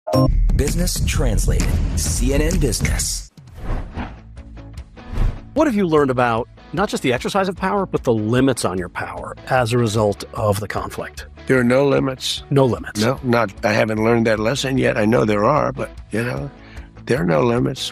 Business Translated, CNN Business. What have you learned about not just the exercise of power, but the limits on your power as a result of the conflict? There are no limits. No limits. No, I haven't learned that lesson yet. I know there are, but, there are no limits.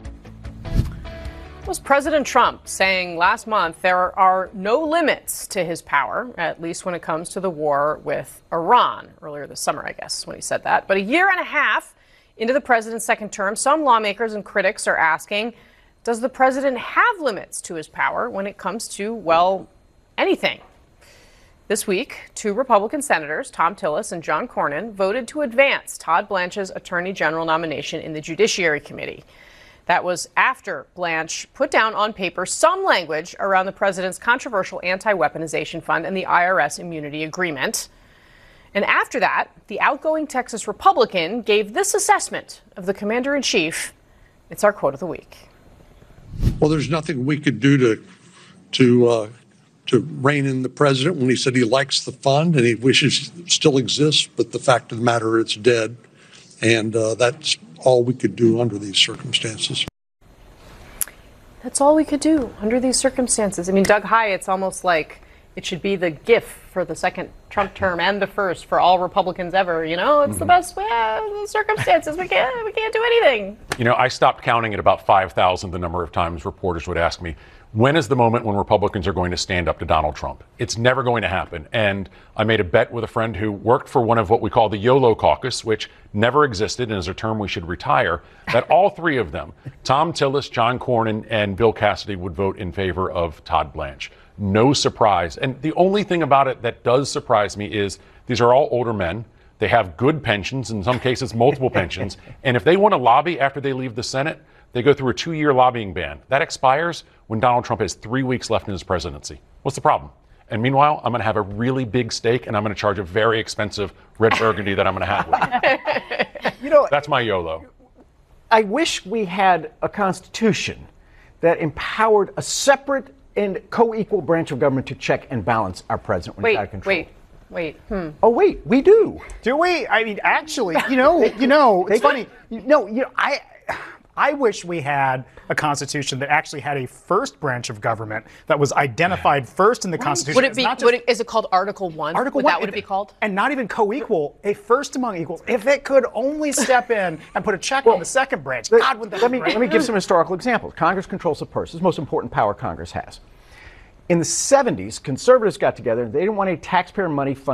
Was President Trump saying last month there are no limits to his power, at least when it comes to the war with Iran, earlier this summer, I guess, when he said that. But a year and a half into the president's second term, some lawmakers and critics are asking, does the president have limits to his power when it comes to, well, anything? This week, two Republican senators, Thom Tillis and John Cornyn, voted to advance Todd Blanche's Attorney General nomination in the Judiciary Committee. That was after Blanche put down on paper some language around the president's controversial anti-weaponization fund and the IRS immunity agreement. And after that, the outgoing Texas Republican gave this assessment of the commander-in-chief. It's our quote of the week. Well, there's nothing we could do to rein in the president when he said he likes the fund and he wishes it still exists, but the fact of the matter, it's dead. And that's all we could do under these circumstances. That's all we could do under these circumstances. I mean, Doug Hyatt's almost like it should be the GIF for the second Trump term and the first for all Republicans ever. It's the best way. The circumstances. We can't do anything. I stopped counting at about 5,000 the number of times reporters would ask me, when is the moment when Republicans are going to stand up to Donald Trump? It's never going to happen. And I made a bet with a friend who worked for one of what we call the YOLO caucus, which never existed and is a term we should retire, that all three of them, Thom Tillis, John Cornyn, and Bill Cassidy, would vote in favor of Todd Blanche. No surprise. And the only thing about it that does surprise me is these are all older men. They have good pensions, in some cases multiple pensions. And if they want to lobby after they leave the Senate, they go through a 2-year lobbying ban. That expires when Donald Trump has 3 weeks left in his presidency. What's the problem? And meanwhile, I'm going to have a really big steak and I'm going to charge a very expensive red burgundy that I'm going to have with it. That's my YOLO. I wish we had a constitution that empowered a separate and co-equal branch of government to check and balance our president when he's out of control. Wait. Oh, wait, we do. Do we? I mean, actually, it's funny. I wish we had a constitution that actually had a first branch of government that was identified first in the Constitution. Is it called Article 1? Article 1. Would it be called? And not even co-equal, a first among equals. If it could only step in and put a check on the second branch, God, wouldn't that be great? Let me give some historical examples. Congress controls the purse. It's the most important power Congress has. In the 70s, conservatives got together and they didn't want any taxpayer money funded